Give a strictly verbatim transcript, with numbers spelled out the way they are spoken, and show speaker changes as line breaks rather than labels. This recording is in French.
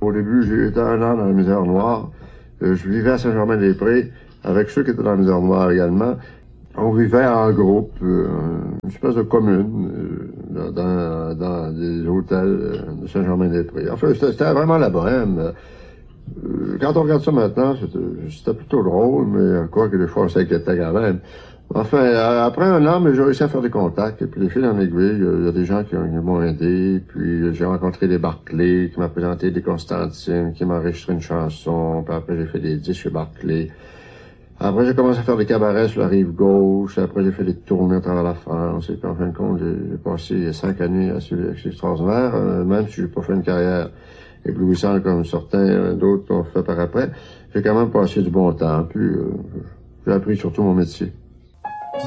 Au début, j'ai été un an dans la misère noire. Euh, je vivais à Saint-Germain-des-Prés avec ceux qui étaient dans la misère noire également. On vivait en groupe, euh, une espèce de commune, euh, dans, dans des hôtels de Saint-Germain-des-Prés. Enfin, c'était vraiment la bohème. Euh, quand on regarde ça maintenant, c'était plutôt drôle, mais quoi que des fois, on s'inquiétait quand même. Enfin, après un an, mais j'ai réussi à faire des contacts. Et puis, les fils en aiguille, il y a des gens qui m'ont aidé. Puis, j'ai rencontré des Barclay, qui m'ont présenté des Constantine, qui m'ont enregistré une chanson. Puis après, j'ai fait des disques chez Barclay. Après, j'ai commencé à faire des cabarets sur la rive gauche. Après, j'ai fait des tournées à travers la France. Et puis, en fin de compte, j'ai passé cinq années à suivre extraordinaire, euh, même si j'ai pas fait une carrière éblouissante comme certains d'autres ont fait par après. J'ai quand même passé du bon temps. Puis, euh, j'ai appris surtout mon métier.